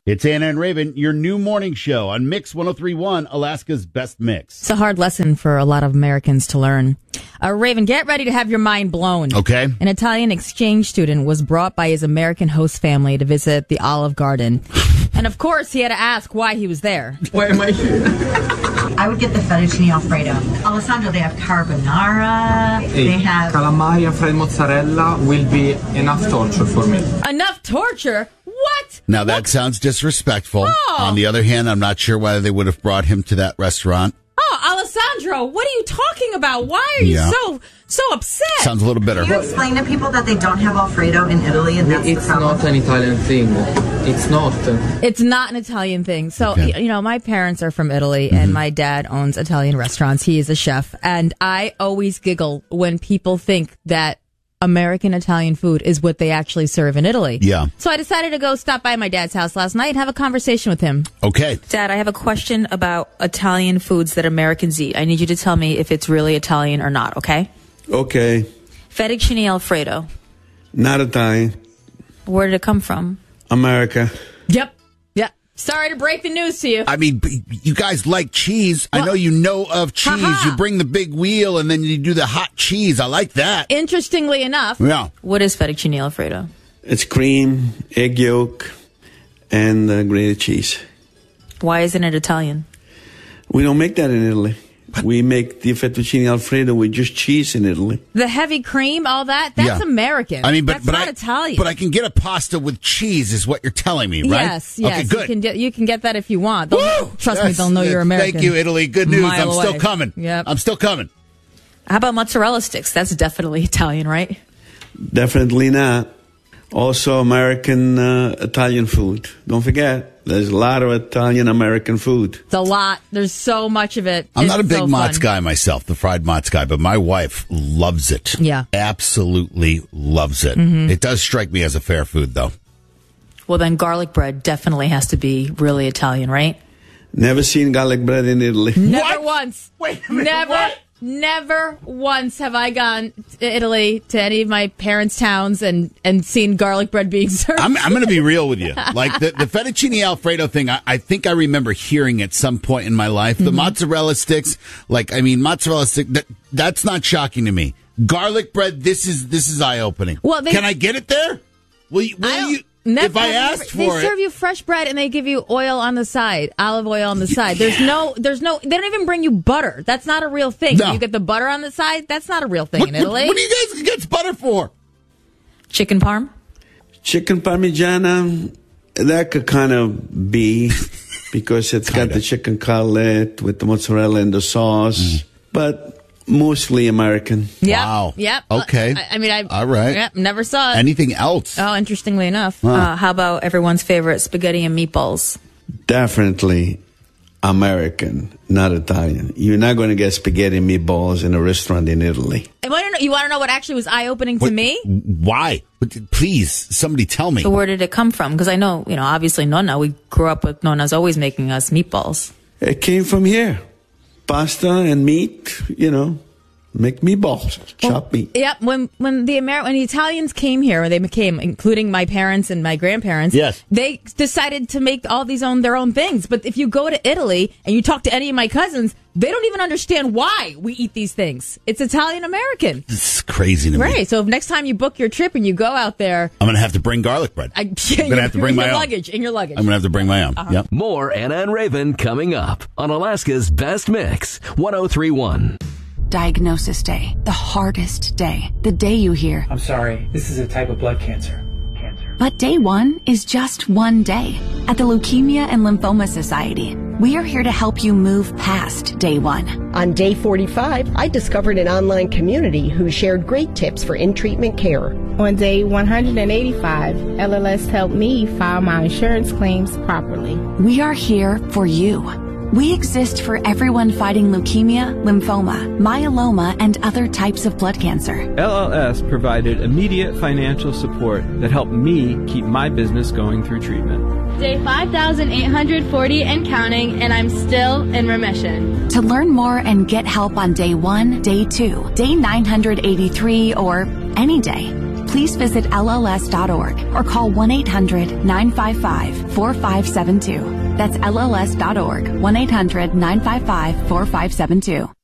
It's Anna and Raven, your new morning show on Mix 103.1, Alaska's best mix. It's a hard lesson for a lot of Americans to learn. Raven, get ready to have your mind blown. Okay. An Italian exchange student was brought by his American host family to visit the Olive Garden. And of course, he had to ask why he was there. Why am I here? I would get the fettuccine alfredo. Alessandro, they have carbonara. They have Calamari and fried mozzarella will be enough torture for me. Enough torture? What? Now, that sounds disrespectful. Oh. On the other hand, I'm not sure why they would have brought him to that restaurant. Oh, Alessandro, what are you talking about? Why are you so upset? Sounds a little bitter. Can you explain to people that they don't have Alfredo in Italy and that's It's the problem? not an Italian thing. It's not. It's not an Italian thing. So, Okay. you know, my parents are from Italy and my dad owns Italian restaurants. He is a chef. And I always giggle when people think that American Italian food is what they actually serve in Italy. Yeah. So I decided to go stop by my dad's house last night and have a conversation with him. Okay. Dad, I have a question about Italian foods that Americans eat. I need you to tell me if it's really Italian or not, okay? Okay. Fettuccine Alfredo. Not Italian. Where did it come from? America. Yep. Sorry to break the news to you. I mean, you guys like cheese. I know you know of cheese. Ha-ha. You bring the big wheel and then you do the hot cheese. I like that. Interestingly enough, Yeah. what is fettuccine Alfredo? It's cream, egg yolk, and grated cheese. Why isn't it Italian? We don't make that in Italy. We make the fettuccine alfredo with just cheese in Italy. The heavy cream, all that's Yeah. American. I mean, that's not Italian. But I can get a pasta with cheese, is what you're telling me, right? Yes. Okay, good. You can get that if you want. Woo! Trust me, Yes. they'll know you're American. Thank you, Italy. Good news. Mile I'm still away. coming. Yep. I'm still coming. How about mozzarella sticks? That's definitely Italian, right? Definitely not. Also American Italian food. Don't forget, there's a lot of Italian-American food. It's a lot. There's so much of it. I'm It's not a big so mozz fun. guy myself, the fried mozz guy, but my wife loves it. Yeah. Absolutely loves it. It does strike me as a fair food, though. Well, then garlic bread definitely has to be really Italian, right? Never seen garlic bread in Italy. Never once. Wait a minute, what? Never once have I gone to Italy, to any of my parents' towns, and seen garlic bread being served. I'm going to be real with you. Like the fettuccine Alfredo thing, I think I remember hearing at some point in my life. The mozzarella sticks, mozzarella stick, that's not shocking to me. Garlic bread, this is eye-opening. Well, Can I get it there? Will you? If I asked for they it, serve you fresh bread and they give you oil on the side, olive oil on the side. There's no. They don't even bring you butter. That's not a real thing. No. You get the butter on the side. That's not a real thing in Italy. What do you guys get butter for? Chicken parm. Chicken parmigiana, that could kind of be because it's got the chicken cutlet with the mozzarella and the sauce, but mostly American. Yeah. Wow. Yep. Okay. All right. Yep, never saw it. Anything else? Oh, interestingly enough. How about everyone's favorite spaghetti and meatballs? Definitely American, not Italian. You're not going to get spaghetti and meatballs in a restaurant in Italy. You want to know what actually was eye-opening to me? Why? Please, somebody tell me. So where did it come from? Because I know, obviously Nonna, we grew up with Nonna's always making us meatballs. It came from here. Pasta and meat, make meatballs, chop meat. Yep. When the Italians came here, they came, including my parents and my grandparents. Yes. They decided to make all their own things. But if you go to Italy and you talk to any of my cousins, they don't even understand why we eat these things. It's Italian American. This is crazy to me. Right. So if next time you book your trip and you go out there, I'm going to have to bring garlic bread. I'm going to have to bring my own. In your luggage. I'm going to have to bring my own. Yep. More Anna and Raven coming up on Alaska's Best Mix, 103.1. Diagnosis day, the hardest day, the day you hear. I'm sorry, this is a type of blood cancer. But day one is just one day. At the Leukemia and Lymphoma Society, we are here to help you move past day one. On day 45, I discovered an online community who shared great tips for in-treatment care. On day 185, LLS helped me file my insurance claims properly. We are here for you. We exist for everyone fighting leukemia, lymphoma, myeloma, and other types of blood cancer. LLS provided immediate financial support that helped me keep my business going through treatment. Day 5,840 and counting, and I'm still in remission. To learn more and get help on day 1, day 2, day 983, or any day, please visit LLS.org or call 1-800-955-4572. That's LLS.org, 1-800-955-4572.